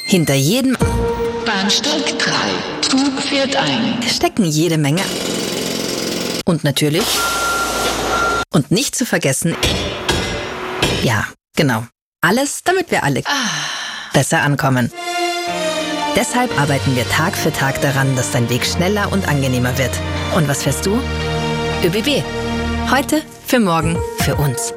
Hinter jedem Bahnsteig 3. Zug fährt ein. stecken jede Menge. Und natürlich, und nicht zu vergessen, ja, genau, alles, damit wir alle besser ankommen. Deshalb arbeiten wir Tag für Tag daran, dass dein Weg schneller und angenehmer wird. Und was fährst du? ÖBB. Heute, für morgen, für uns.